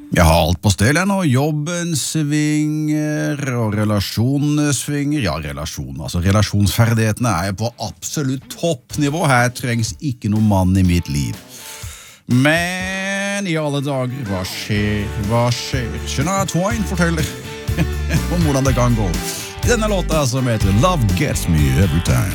Jeg har alt på stell nå, jobben svinger, og relasjonene svinger. Ja, relasjonsferdighetene er på absolutt toppnivå. Her trengs ikke noen mann i mitt liv. Men i alle dager, hva skjer? Shania Twain forteller om hvordan det kan gå. I denne låta som heter Love Gets Me Every Time.